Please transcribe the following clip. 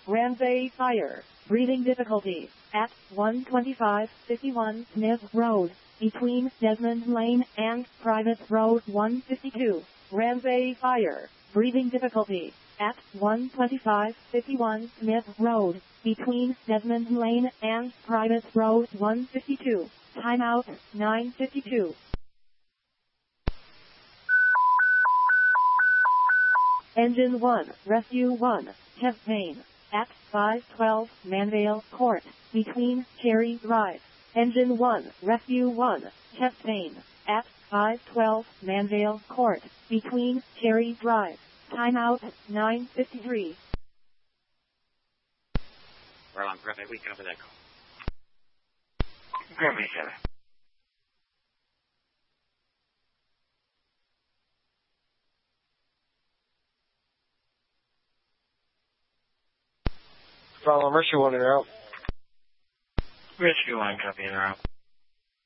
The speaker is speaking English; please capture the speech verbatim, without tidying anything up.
Ramsay Fire. Breathing difficulty. At one twenty-five fifty-one Smith Road, between Desmond Lane and Private Road one fifty-two. Ramsay Fire. Breathing difficulty. At one twenty-five fifty-one Smith Road, between Desmond Lane and Private Road one fifty-two. Timeout, nine fifty-two. Engine one, Rescue one, chest pain. At five twelve Manvale Court, between Cherry Drive. Engine one, Rescue one, chest pain. At five twelve Manvale Court, between Cherry Drive. Timeout, nine fifty-three. Well, I'm perfect. We can over that call. Perfect, sir. Follow Rescue one in route. Rescue one, copy in route.